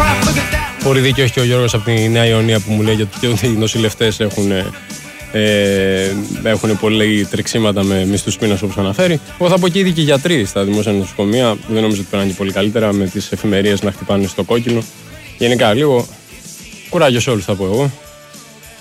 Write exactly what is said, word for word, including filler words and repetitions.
Πολύ δίκιο έχει και ο Γιώργος από τη Νέα Ιωνία που μου λέει ότι οι νοσηλευτές έχουν, ε, έχουν πολύ τρεξίματα με μισθούς πείνας όπως αναφέρει. Εγώ θα πω και ήδη και οι γιατροί στα δημόσια νοσοκομεία. Δεν νομίζω ότι περνάνε και πολύ καλύτερα με τις εφημερίες να χτυπάνε στο κόκκινο. Γενικά λίγο κουράγιο σε όλους θα πω εγώ.